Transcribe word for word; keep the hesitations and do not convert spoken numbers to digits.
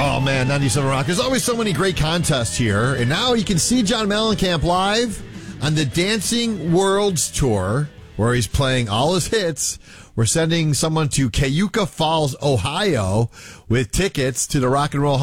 Oh, man, ninety-seven Rock. There's always so many great contests here. And now you can see John Mellencamp live on the Dancing Worlds Tour, where he's playing all his hits. We're sending someone to Cayuga Falls, Ohio, with tickets to the Rock and Roll